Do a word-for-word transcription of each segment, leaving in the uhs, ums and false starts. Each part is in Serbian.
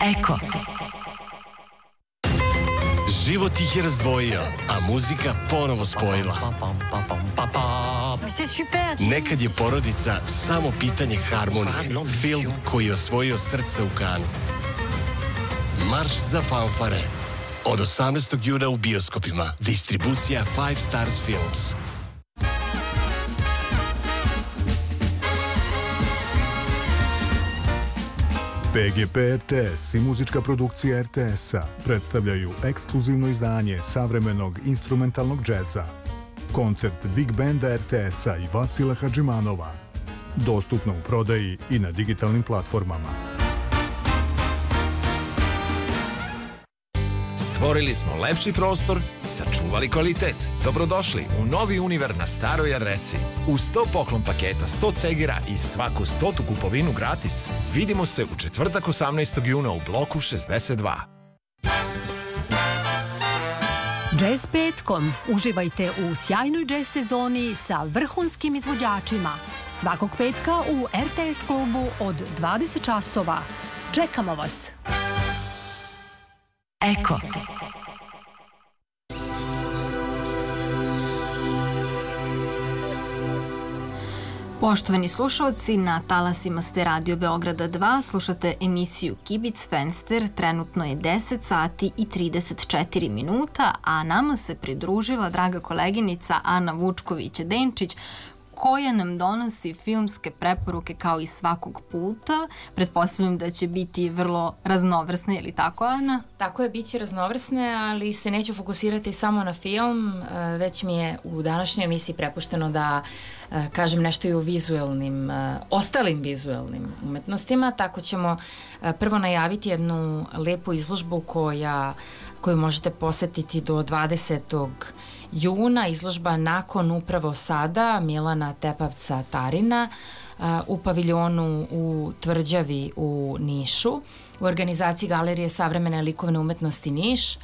Eko. Život ih je razdvojio, a muzika ponovo spojila. Nekad je porodica samo pitanje harmonije. Film koji je osvojio srce u Kanu. Marš za fanfare. Od osamnaestog juna u bioskopima. Distribucija Five Stars Films. P G P R T S i muzička produkcija R T S-a predstavljaju ekskluzivno izdanje savremenog instrumentalnog džeza. Koncert Big Banda R T S-a i Vasila Hadžimanova. Dostupno u prodaji i na digitalnim platformama. Stvorili smo lepši prostor, sačuvali kvalitet. Dobrodošli u novi univer na staroj adresi. U sto poklon paketa sto cegera i svaku stotu kupovinu gratis. Vidimo se u četvrtak osamnaestog juna u bloku šezdeset dva. Jazz petkom. Uživajte u sjajnoj jazz sezoni sa vrhunskim izvođačima. Svakog petka u R T S klubu od dvadeset časova. Čekamo vas! Eko. Poštovani slušalci, na talasima ste Radio Beograda dva, slušate emisiju Kibic Fenster, trenutno je deset sati i trideset četiri minuta, a nama se pridružila draga koleginica Ana Vučković-Denčić, koja nam donosi filmske preporuke kao i svakog puta. Pretpostavljam da će biti vrlo raznovrsne, je li tako, Ana? Tako je, bit će raznovrsne, ali se neću fokusirati samo na film, već mi je u današnjoj emisiji prepušteno da kažem nešto i o vizuelnim, ostalim vizuelnim umetnostima, tako ćemo prvo najaviti jednu lepu izložbu koja, koju možete posetiti do dvadesetog juna, izložba Nakon upravo sada Milana Tepavca-Tarina u paviljonu u Tvrđavi u Nišu, u organizaciji Galerije savremene likovne umetnosti Niš.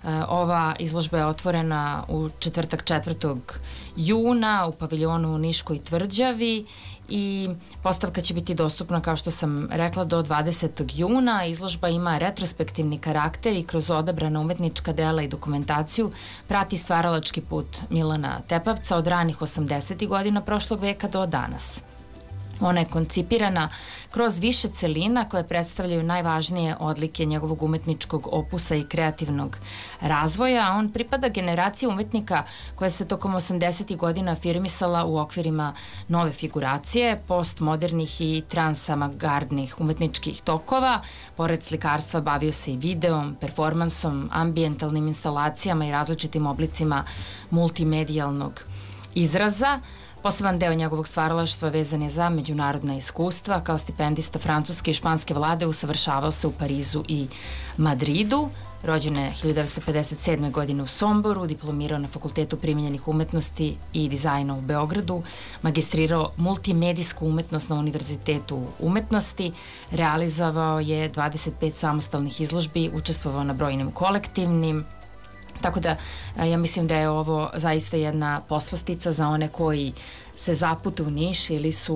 Ova izložba je otvorena u četvrtak četvrtog juna u paviljonu u Niškoj Tvrđavi i postavka će biti dostupna, kao što sam rekla, do dvadesetog juna. Izložba ima retrospektivni karakter i kroz odabrana umetnička dela i dokumentaciju prati stvaralački put Milana Tepavca od ranih osamdesetih godina prošlog veka do danas. Ona je koncipirana kroz više celina koje predstavljaju najvažnije odlike njegovog umetničkog opusa i kreativnog razvoja, a on pripada generaciji umetnika koja se tokom osamdesetih godina afirmisala u okvirima nove figuracije, postmodernih i transavangardnih umetničkih tokova. Pored slikarstva bavio se i videom, performansom, ambijentalnim instalacijama i različitim oblicima multimedijalnog izraza. Poseban deo njegovog stvaralaštva vezan je za međunarodna iskustva. Kao stipendista francuske i španske vlade usavršavao se u Parizu i Madridu. Rođen je hiljadu devetsto pedeset sedme. godine u Somboru, diplomirao na Fakultetu primenjenih umetnosti i dizajna u Beogradu, magistrirao multimedijsku umetnost na Univerzitetu umetnosti, realizovao je dvadeset pet samostalnih izložbi, učestvovao na brojnim kolektivnim. Tako da ja mislim da je ovo zaista jedna poslastica za one koji se zapute u Niš ili su,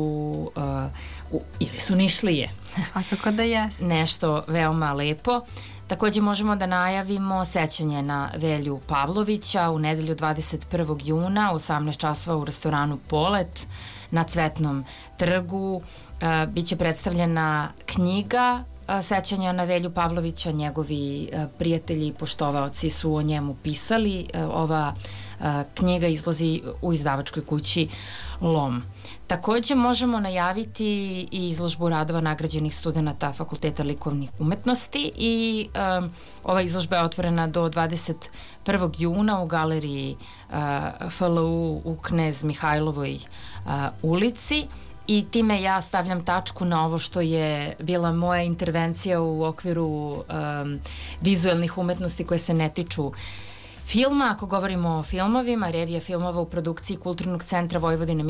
uh, u, ili su Nišlije. Svakako da jeste. Nešto veoma lepo. Takođe možemo da najavimo sećanje na Velju Pavlovića u nedelju dvadeset prvog juna u osamnaest časova u restoranu Polet na Cvetnom trgu. Uh, biće predstavljena knjiga sećanja na Velju Pavlovića, njegovi prijatelji i poštovaoci su o njemu pisali. Ova knjiga izlazi u izdavačkoj kući Lom. Takođe možemo najaviti i izložbu radova nagrađenih studenta Fakulteta likovnih umetnosti i um, ova izložba je otvorena do dvadeset prvog juna u galeriji uh, F L U u Knez Mihajlovoj uh, ulici. I time ja stavljam tačku na ovo što je bila moja intervencija u okviru um, vizuelnih umetnosti koje se ne tiču filma. Ako govorimo o filmovima, revija filmova u produkciji Kulturnog centra Vojvodine